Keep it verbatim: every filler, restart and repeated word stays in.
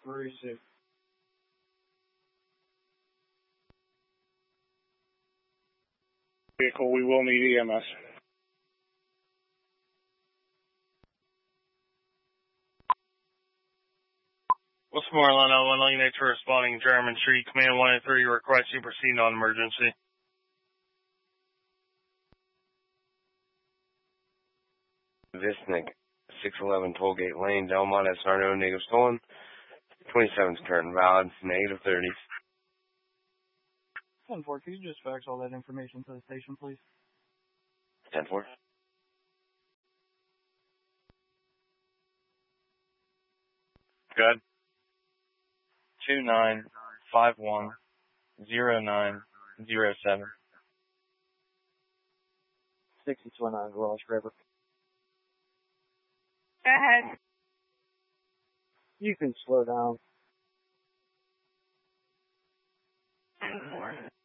three six. Vehicle, we will need E M S. Westmoreland, one Linux responding German Street, Command one oh three, request you proceed on emergency. Visnik, six eleven Tollgate Lane, Delmont, S R O, negative stolen. twenty-seven's current and valid, negative thirty. ten four, could you just fax all that information to the station, please? ten four. Good. two nine five one zero nine zero seven. sixty-two oh nine Ross River. Go ahead. You can slow down. ten four.